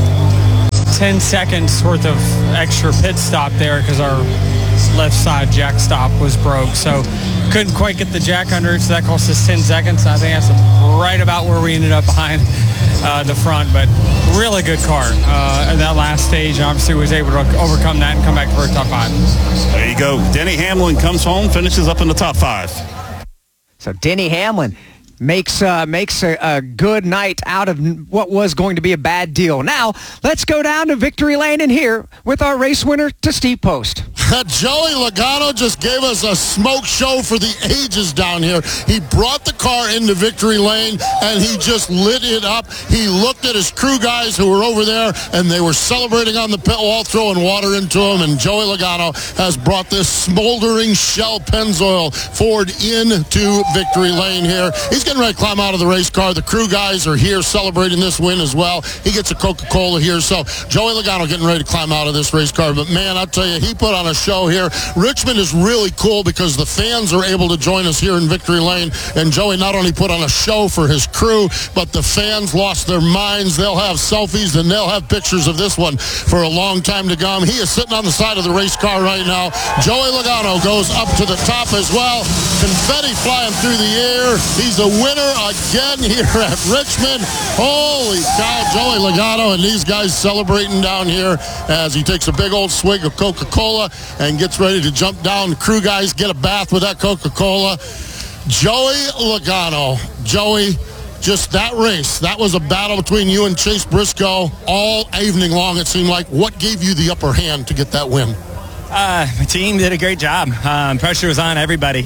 10 seconds worth of extra pit stop there because our left side jack stop was broke. So couldn't quite get the jack under it, so that cost us 10 seconds. I think that's right about where we ended up behind the front, but really good car in that last stage, and obviously was able to overcome that and come back for a top 5. There you go. Denny Hamlin comes home, finishes up in the top 5. So Denny Hamlin makes a good night out of what was going to be a bad deal. Now, let's go down to victory lane and here with our race winner to Steve Post. Joey Logano just gave us a smoke show for the ages down here. He brought the car into victory lane, and he just lit it up. He looked at his crew guys who were over there, and they were celebrating on the pit wall, throwing water into him, and Joey Logano has brought this smoldering Shell Pennzoil Ford into victory lane here. He's getting ready to climb out of the race car. The crew guys are here celebrating this win as well. He gets a Coca-Cola here. So Joey Logano getting ready to climb out of this race car. But, man, I'll tell you, he put on a show here. Richmond is really cool because the fans are able to join us here in victory lane. And Joey not only put on a show for his crew, but the fans lost their minds. They'll have selfies and they'll have pictures of this one for a long time to come. He is sitting on the side of the race car right now. Joey Logano goes up to the top as well. Confetti flying through the air. He's a winner again here at Richmond. Holy cow, Joey Logano and these guys celebrating down here as he takes a big old swig of Coca-Cola and gets ready to jump down. The crew guys get a bath with that Coca-Cola. Joey Logano. Joey, just that race, that was a battle between you and Chase Briscoe all evening long, it seemed like. What gave you the upper hand to get that win? My team did a great job. Pressure was on everybody.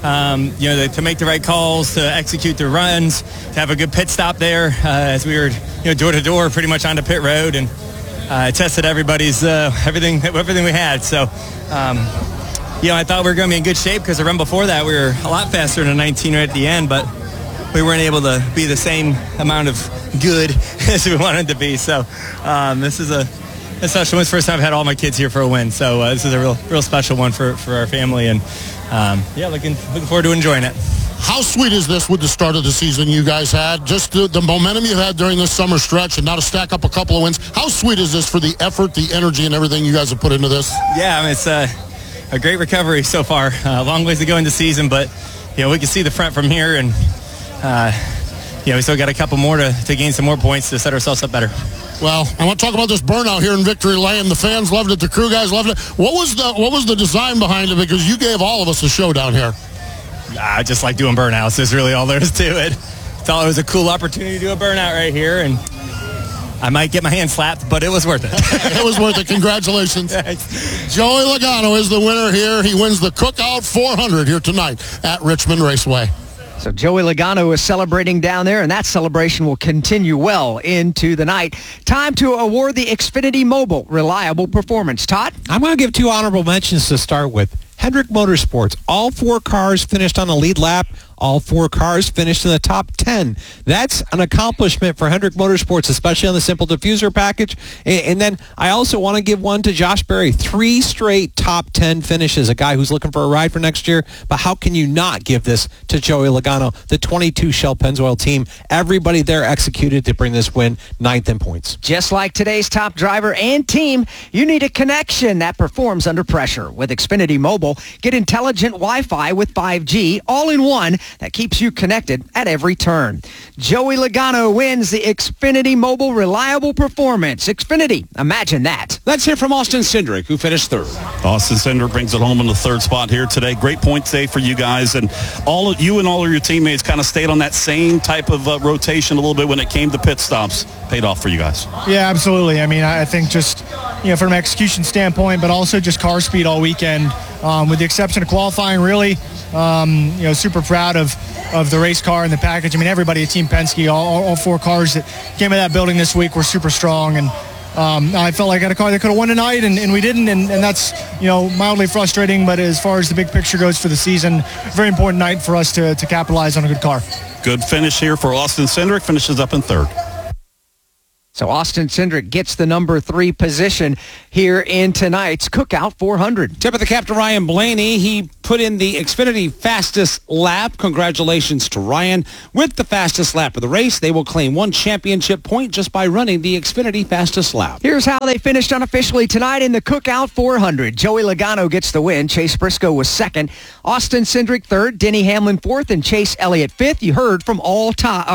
To make the right calls, to execute the runs, to have a good pit stop there as we were, door to door, pretty much onto pit road, and tested everybody's everything we had. So, I thought we were going to be in good shape because the run before that we were a lot faster than 19 right at the end, but we weren't able to be the same amount of good as we wanted to be. So, this is a special one. It's the first time I've had all my kids here for a win. So this is a real special one for our family, and looking forward to enjoying it. How sweet is this with the start of the season you guys had? Just the momentum you had during this summer stretch and now to stack up a couple of wins. How sweet is this for the effort, the energy, and everything you guys have put into this? Yeah, it's a great recovery so far. Long ways to go in the season, but we can see the front from here, and we still got a couple more to gain some more points to set ourselves up better. Well, I want to talk about this burnout here in victory lane. The fans loved it. The crew guys loved it. What was the design behind it? Because you gave all of us a show down here. I just like doing burnouts. Is really all there is to it. Thought it was a cool opportunity to do a burnout right here, and I might get my hand slapped, but it was worth it. It was worth it. Congratulations. Joey Logano is the winner here. He wins the Cookout 400 here tonight at Richmond Raceway. So Joey Logano is celebrating down there, and that celebration will continue well into the night. Time to award the Xfinity Mobile Reliable Performance. Todd? I'm going to give 2 honorable mentions to start with. Hendrick Motorsports. All 4 cars finished on the lead lap. All 4 cars finished in the top 10. That's an accomplishment for Hendrick Motorsports, especially on the simple diffuser package. And then I also want to give one to Josh Berry. 3 straight top 10 finishes, a guy who's looking for a ride for next year. But how can you not give this to Joey Logano, the 22 Shell Pennzoil team? Everybody there executed to bring this win 9th in points. Just like today's top driver and team, you need a connection that performs under pressure. With Xfinity Mobile, get intelligent Wi-Fi with 5G, all in one, that keeps you connected at every turn. Joey Logano wins the Xfinity Mobile Reliable Performance. Xfinity, imagine that. Let's hear from Austin Cindric, who finished 3rd. Austin Cindric brings it home in the 3rd spot here today. Great points day for you guys, and all of your teammates kind of stayed on that same type of rotation a little bit when it came to pit stops. Paid off for you guys. Yeah, absolutely. I mean, I think just, from an execution standpoint, but also just car speed all weekend, with the exception of qualifying, really, super proud of the race car and the package. I mean, everybody at Team Penske, all 4 cars that came in that building this week were super strong, and I felt like I had a car that could have won tonight, and we didn't, and that's, mildly frustrating, but as far as the big picture goes for the season, very important night for us to capitalize on a good car. Good finish here for Austin Cindric, finishes up in 3rd. So Austin Cindric gets the number 3 position here in tonight's Cookout 400. Tip of the cap to Ryan Blaney. He put in the Xfinity fastest lap. Congratulations to Ryan. With the fastest lap of the race, they will claim 1 championship point just by running the Xfinity fastest lap. Here's how they finished unofficially tonight in the Cookout 400. Joey Logano gets the win. Chase Briscoe was 2nd. Austin Cindric 3rd. Denny Hamlin 4th. And Chase Elliott 5th. You heard from all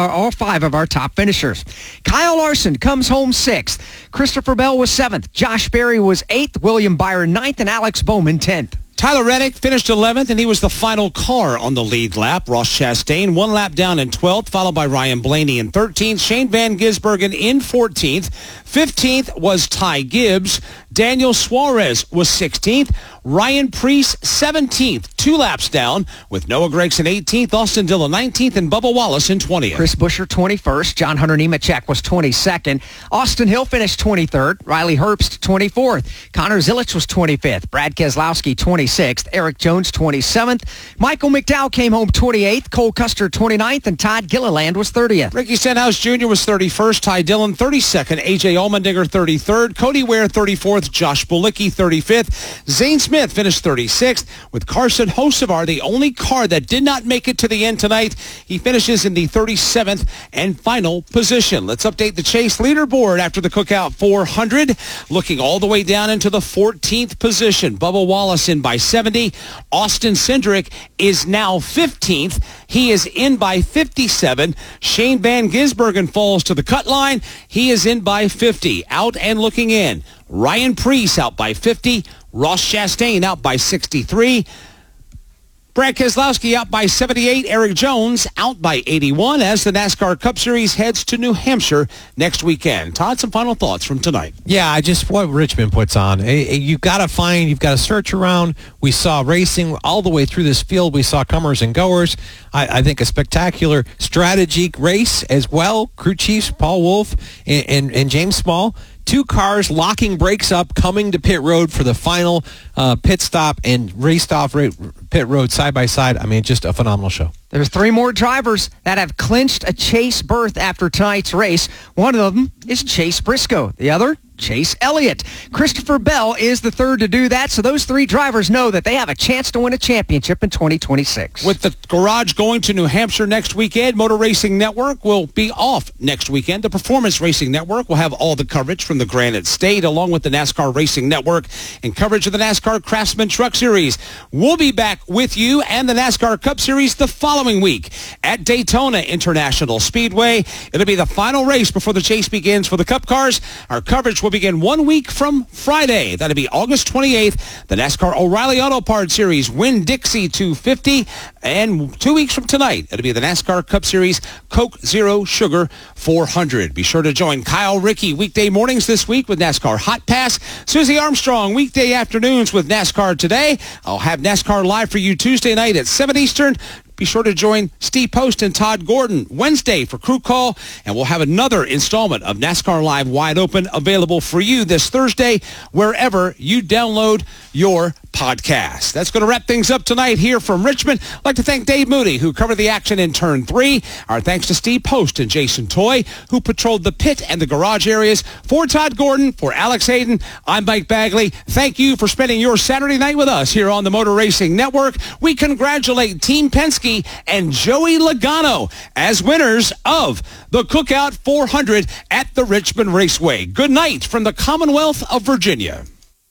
5 of our top finishers. Kyle Larson comes home 6th. Christopher Bell was 7th. Josh Berry was 8th. William Byron 9th. And Alex Bowman 10th. Tyler Reddick finished 11th, and he was the final car on the lead lap. Ross Chastain 1 lap down in 12th, followed by Ryan Blaney in 13th. Shane Van Gisbergen in 14th. 15th was Ty Gibbs. Daniel Suarez was 16th. Ryan Preece 17th, 2 laps down, with Noah Gragson 18th, Austin Dillon 19th, and Bubba Wallace in 20th. Chris Buescher 21st. John Hunter Nemechek was 22nd. Austin Hill finished 23rd. Riley Herbst 24th. Connor Zilisch was 25th. Brad Keselowski 26th. Eric Jones 27th. Michael McDowell came home 28th. Cole Custer 29th. And Todd Gilliland was 30th. Ricky Stenhouse Jr. was 31st. Ty Dillon 32nd. A.J. Allmendinger 33rd. Cody Ware 34th. Josh Bilicki 35th. Zane Smith finished 36th, with Carson Hocevar the only car that did not make it to the end tonight. He finishes in the 37th and final position. Let's update the Chase leaderboard after the Cookout 400. Looking all the way down into the 14th position. Bubba Wallace in by 70. Austin Cindric is now 15th. He is in by 57. Shane Van Gisbergen falls to the cut line. He is in by 50. Out and looking in. Ryan Preece out by 50. Ross Chastain out by 63. Brad Keselowski out by 78. Eric Jones out by 81 as the NASCAR Cup Series heads to New Hampshire next weekend. Todd, some final thoughts from tonight. Yeah, just what Richmond puts on. You've got to search around. We saw racing all the way through this field. We saw comers and goers. I think a spectacular strategy race as well. Crew chiefs Paul Wolfe and James Small. 2 cars locking brakes up, coming to pit road for the final pit stop and raced off pit road side by side. I mean, just a phenomenal show. There's 3 more drivers that have clinched a Chase berth after tonight's race. One of them is Chase Briscoe. The other, Chase Elliott. Christopher Bell is the 3rd to do that, so those 3 drivers know that they have a chance to win a championship in 2026. With the garage going to New Hampshire next weekend, Motor Racing Network will be off next weekend. The Performance Racing Network will have all the coverage from the Granite State, along with the NASCAR Racing Network and coverage of the NASCAR Craftsman Truck Series. We'll be back with you and the NASCAR Cup Series the following week at Daytona International Speedway. It'll be the final race before the chase begins for the Cup cars. Our coverage will begin 1 week from Friday. That'll be August 28th. The NASCAR O'Reilly Auto Parts Series Winn-Dixie 250. And 2 weeks from tonight, it'll be the NASCAR Cup Series Coke Zero Sugar 400. Be sure to join Kyle Rickey weekday mornings this week with NASCAR Hot Pass. Susie Armstrong weekday afternoons with NASCAR Today. I'll have NASCAR live for you Tuesday night at 7 Eastern. Be sure to join Steve Post and Todd Gordon Wednesday for Crew Call, and we'll have another installment of NASCAR Live Wide Open available for you this Thursday wherever you download your podcast. That's going to wrap things up tonight here from Richmond. I'd like to thank Dave Moody, who covered the action in Turn 3. Our thanks to Steve Post and Jason Toy, who patrolled the pit and the garage areas. For Todd Gordon, for Alex Hayden, I'm Mike Bagley. Thank you for spending your Saturday night with us here on the Motor Racing Network. We congratulate Team Penske and Joey Logano as winners of the Cookout 400 at the Richmond Raceway. Good night from the Commonwealth of Virginia.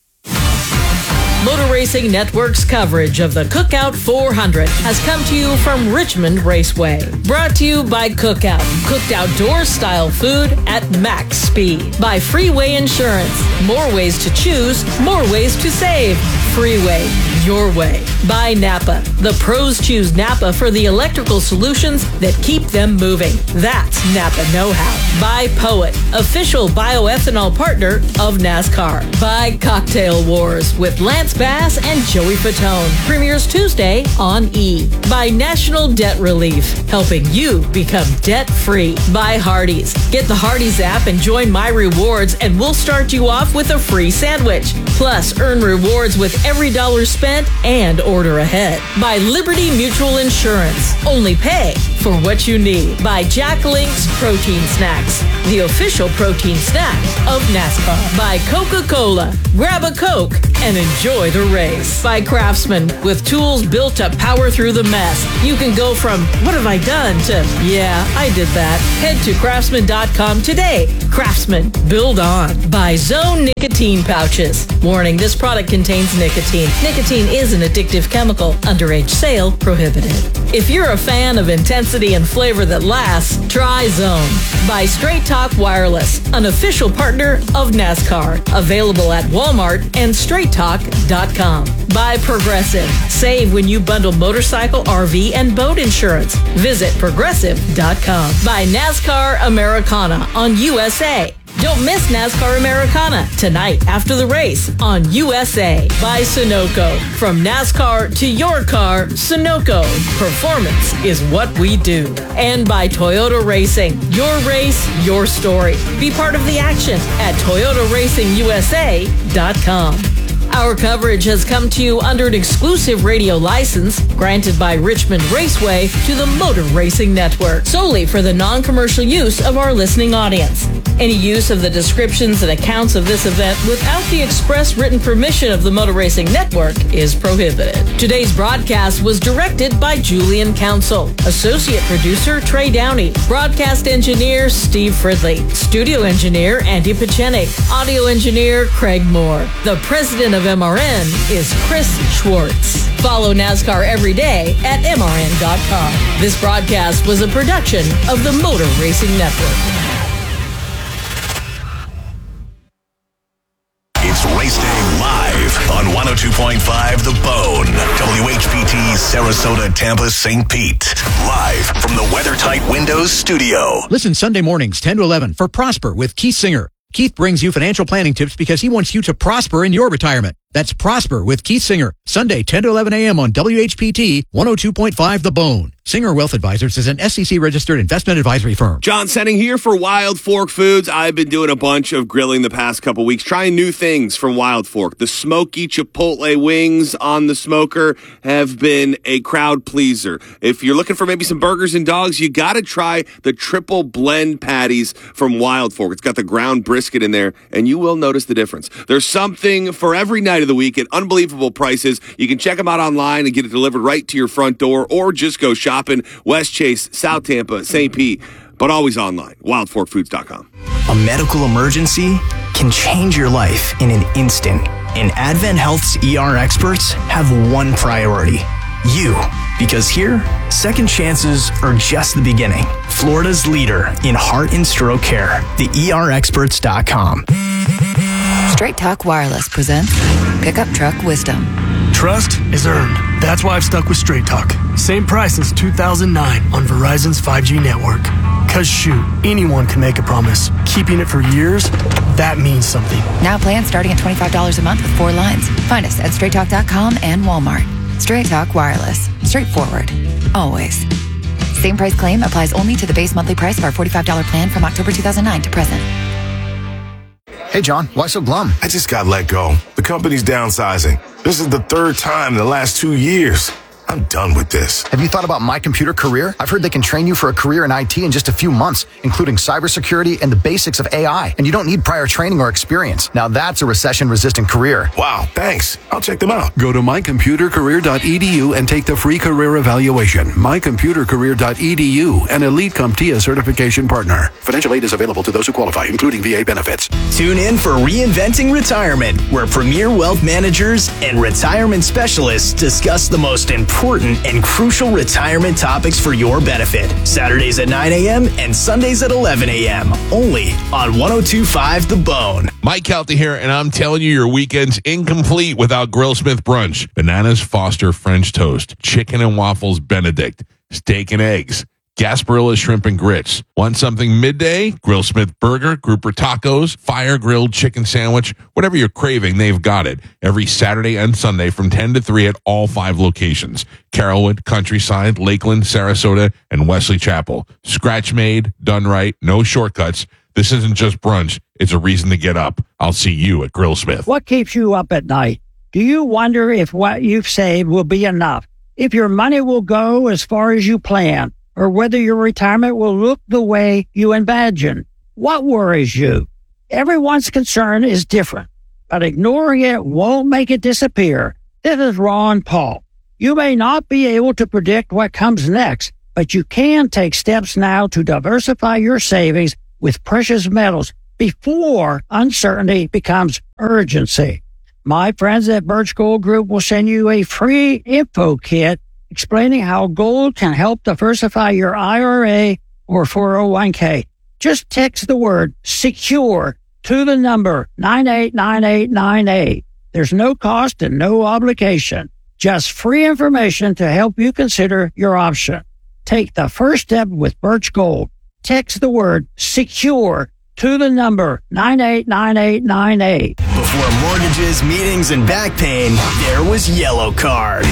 Motor Racing Network's coverage of the Cookout 400 has come to you from Richmond Raceway. Brought to you by Cookout, cooked outdoor style food at max speed. By Freeway Insurance, more ways to choose, more ways to save. Freeway, your way. By Napa, the pros choose Napa for the electrical solutions that keep them moving. That's Napa know-how. By Poet, official bioethanol partner of NASCAR. By Cocktail Wars with Lance Bass and Joey Fatone. Premieres Tuesday on E! By National Debt Relief, helping you become debt-free. By Hardee's. Get the Hardee's app and join My Rewards, and we'll start you off with a free sandwich. Plus, earn rewards with every dollar spent and order ahead. By Liberty Mutual Insurance. Only pay for what you need. By Jack Link's Protein Snacks, the official protein snack of NASCAR. By Coca-Cola. Grab a Coke and enjoy the race. By Craftsman, with tools built to power through the mess. You can go from, what have I done, to, yeah, I did that. Head to craftsman.com today. Craftsman, build on. By Zone Nicotine Pouches. Warning, this product contains nicotine. Nicotine is an addictive chemical. Underage sale prohibited. If you're a fan of intensity and flavor that lasts, try Zone. By Straight Talk Wireless, an official partner of NASCAR. Available at Walmart and straighttalk.com. By Progressive. Save when you bundle motorcycle, RV, and boat insurance. Visit progressive.com. By NASCAR Americana on USA. Don't miss NASCAR Americana tonight after the race on USA. By Sunoco. From NASCAR to your car, Sunoco. Performance is what we do. And by Toyota Racing. Your race, your story. Be part of the action at ToyotaRacingUSA.com. Our coverage has come to you under an exclusive radio license granted by Richmond Raceway to the Motor Racing Network, solely for the non-commercial use of our listening audience. Any use of the descriptions and accounts of this event without the express written permission of the Motor Racing Network is prohibited. Today's broadcast was directed by Julian Council, associate producer Trey Downey, broadcast engineer Steve Fridley, studio engineer Andy Pachenik, audio engineer Craig Moore. The president of MRN is Chris Schwartz. Follow NASCAR every day at MRN.com. This broadcast was a production of the Motor Racing Network. It's Race Day Live on 102.5 The Bone. WHPT Sarasota, Tampa, St. Pete. Live from the WeatherTight Windows studio. Listen Sunday mornings 10 to 11 for Prosper with Keith Singer. Keith brings you financial planning tips because he wants you to prosper in your retirement. That's Prosper with Keith Singer, Sunday 10 to 11 a.m. on WHPT 102.5 The Bone. Singer Wealth Advisors is an SEC-registered investment advisory firm. John Senning here for Wild Fork Foods. I've been doing a bunch of grilling the past couple weeks, trying new things from Wild Fork. The smoky Chipotle wings on the smoker have been a crowd pleaser. If you're looking for maybe some burgers and dogs, you got to try the triple blend patties from Wild Fork. It's got the ground brisket in there, and you will notice the difference. There's something for every night of the week at unbelievable prices. You can check them out online and get it delivered right to your front door, or just go shopping West Chase, South Tampa, St. Pete, but always online, wildforkfoods.com. A medical emergency can change your life in an instant, and Advent Health's ER experts have one priority: you. Because here, second chances are just the beginning. Florida's leader in heart and stroke care, theerexperts.com. Straight Talk Wireless presents Pickup Truck Wisdom. Trust is earned. That's why I've stuck with Straight Talk. Same price since 2009 on Verizon's 5G network. Cause shoot, anyone can make a promise. Keeping it for years, that means something. Now plans starting at $25 a month with 4 lines. Find us at straighttalk.com and Walmart. Straight Talk Wireless. Straightforward. Always. Same price claim applies only to the base monthly price of our $45 plan from October 2009 to present. Hey, John, why so glum? I just got let go. The company's downsizing. This is the third time in the last 2 years. I'm done with this. Have you thought about My Computer Career? I've heard they can train you for a career in IT in just a few months, including cybersecurity and the basics of AI. And you don't need prior training or experience. Now that's a recession-resistant career. Wow, thanks. I'll check them out. Go to mycomputercareer.edu and take the free career evaluation. Mycomputercareer.edu, an Elite CompTIA certification partner. Financial aid is available to those who qualify, including VA benefits. Tune in for Reinventing Retirement, where premier wealth managers and retirement specialists discuss the most important and crucial retirement topics for your benefit. Saturdays at 9 a.m. and Sundays at 11 a.m. Only on 102.5 The Bone. Mike Kelty here, and I'm telling you, your weekend's incomplete without Grillsmith brunch. Bananas Foster French toast, chicken and waffles Benedict, steak and eggs, Gasparilla shrimp and grits. Want something midday? Grillsmith burger, grouper tacos, fire grilled chicken sandwich, whatever you're craving, they've got it. Every Saturday and Sunday from 10 to 3 at all 5 locations. Carrollwood, Countryside, Lakeland, Sarasota, and Wesley Chapel. Scratch made, done right, no shortcuts. This isn't just brunch. It's a reason to get up. I'll see you at Grillsmith. What keeps you up at night? Do you wonder if what you've saved will be enough? If your money will go as far as you plan? Or whether your retirement will look the way you imagine? What worries you? Everyone's concern is different, but ignoring it won't make it disappear. This is Ron Paul. You may not be able to predict what comes next, but you can take steps now to diversify your savings with precious metals before uncertainty becomes urgency. My friends at Birch Gold Group will send you a free info kit explaining how gold can help diversify your IRA or 401k. Just text the word SECURE to the number 989898. There's no cost and no obligation. Just free information to help you consider your option. Take the first step with Birch Gold. Text the word SECURE to the number 989898. Before mortgages, meetings, and back pain, there was Yellow Card.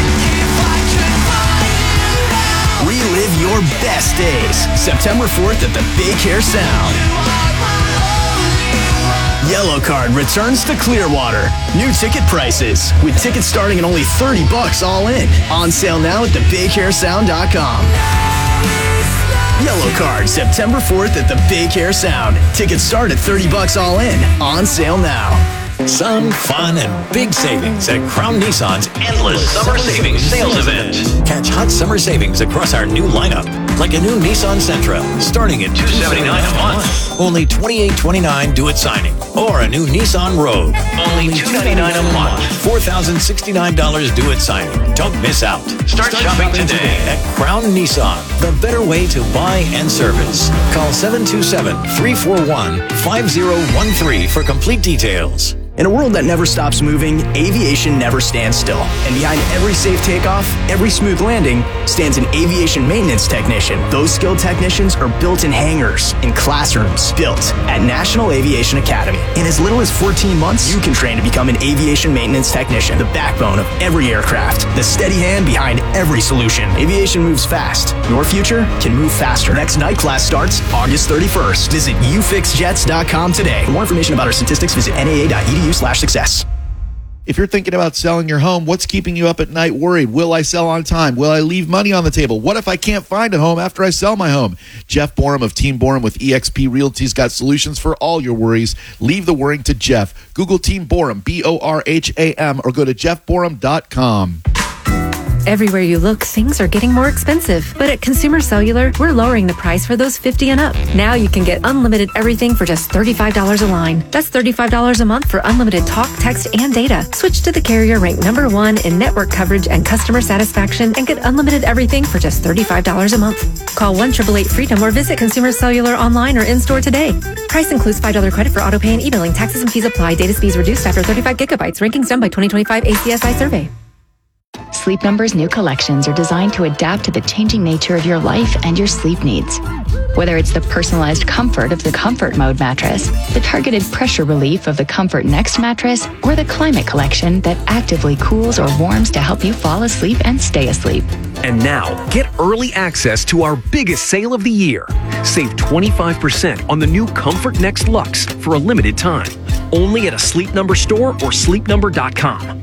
Relive your best days. September 4th at the Big Hair Sound. Yellow Card returns to Clearwater. New ticket prices, with tickets starting at only $30 all in. On sale now at thebighairsound.com. Yellow Card, September 4th at the Big Hair Sound. Tickets start at $30 all in. On sale now. Sun, fun, and big savings at Crown Nissan's endless summer savings sales event. Catch hot summer savings across our new lineup, like a new Nissan Sentra, starting at $279 a month. Only $28.29 due at signing. Or a new Nissan Rogue, only $299 a month. $4,069 due at signing. Don't miss out. Start shopping today at Crown Nissan, the better way to buy and service. Call 727-341-5013 for complete details. In a world that never stops moving, aviation never stands still. And behind every safe takeoff, every smooth landing, stands an aviation maintenance technician. Those skilled technicians are built in hangars, in classrooms, built at National Aviation Academy. In as little as 14 months, you can train to become an aviation maintenance technician, the backbone of every aircraft, the steady hand behind every solution. Aviation moves fast. Your future can move faster. Next night class starts August 31st. Visit ufixjets.com today. For more information about our statistics, visit naa.edu/success. If you're thinking about selling your home, what's keeping you up at night worried? Will I sell on time? Will I leave money on the table? What if I can't find a home after I sell my home? Jeff Borum of Team Borum with eXp Realty's got solutions for all your worries. Leave the worrying to Jeff. Google Team Borum, BORHAM, or go to jeffborum.com. Everywhere you look, things are getting more expensive. But at Consumer Cellular, we're lowering the price for those 50 and up. Now you can get unlimited everything for just $35 a line. That's $35 a month for unlimited talk, text, and data. Switch to the carrier ranked #1 in network coverage and customer satisfaction and get unlimited everything for just $35 a month. Call 1-888-FREEDOM or visit Consumer Cellular online or in-store today. Price includes $5 credit for auto pay and e-billing. Taxes and fees apply. Data speeds reduced after 35 gigabytes. Rankings done by 2025 ACSI survey. Sleep Number's new collections are designed to adapt to the changing nature of your life and your sleep needs. Whether it's the personalized comfort of the Comfort Mode mattress, the targeted pressure relief of the Comfort Next mattress, or the Climate Collection that actively cools or warms to help you fall asleep and stay asleep. And now, get early access to our biggest sale of the year. Save 25% on the new Comfort Next Luxe for a limited time. only at a Sleep Number store or sleepnumber.com.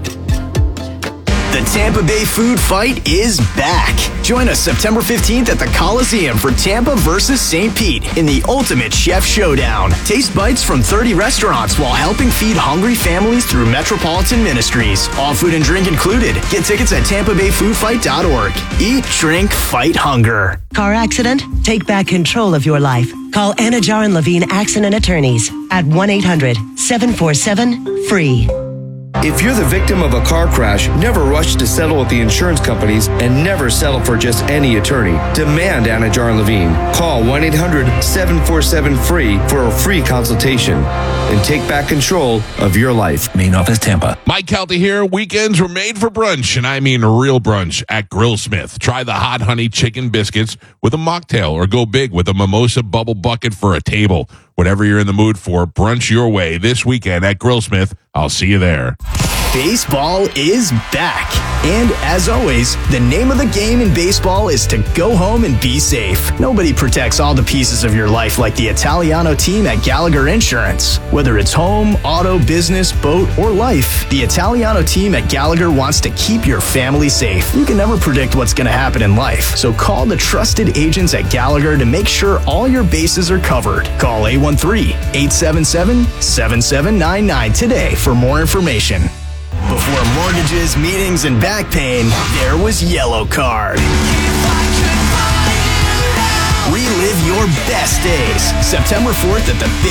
The Tampa Bay food fight is back. Join us September 15th at the Coliseum for Tampa versus St. Pete in the ultimate chef showdown. Taste bites from 30 restaurants while helping feed hungry families through Metropolitan Ministries. All food and drink included. Get tickets at tampabayfoodfight.org. Eat, drink, fight hunger. Car accident? Take back control of your life. Call Anajar and Levine Accident Attorneys at 1-800-747-FREE. If you're the victim of a car crash, never rush to settle with the insurance companies and never settle for just any attorney. Demand Anajar and Levine. Call 1-800-747-FREE for a free consultation and take back control of your life. Main office, Tampa. Mike Kelty here. Weekends were made for brunch, and I mean a real brunch at Grillsmith. Try the hot honey chicken biscuits with a mocktail or go big with a mimosa bubble bucket for a table. Whatever you're in the mood for, brunch your way this weekend at Grillsmith. I'll see you there. Baseball is back. And as always, the name of the game in baseball is to go home and be safe. Nobody protects all the pieces of your life like the Italiano team at Gallagher Insurance. Whether it's home, auto, business, boat, or life, the Italiano team at Gallagher wants to keep your family safe. You can never predict what's going to happen in life, so call the trusted agents at Gallagher to make sure all your bases are covered. Call 813-877-7799 today for more information. Before mortgages, meetings, and back pain, there was Yellow Card. Relive your best days. September 4th at the Big